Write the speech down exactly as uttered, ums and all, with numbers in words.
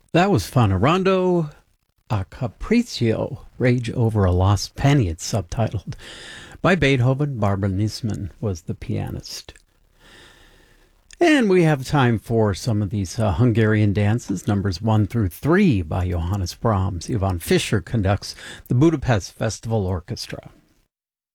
That was fun. A Rondo a Capriccio, Rage Over a Lost Penny, it's subtitled. By Beethoven, Barbara Niesman was the pianist. And we have time for some of these uh, Hungarian dances, numbers one through three by Johannes Brahms. Ivan Fischer conducts the Budapest Festival Orchestra.